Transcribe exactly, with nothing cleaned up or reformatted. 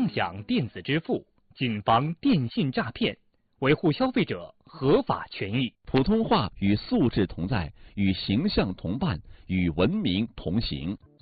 畅享电子支付，谨防电信诈骗，维护消费者合法权益。 普通话与素质同在，与形象同伴，与文明同行。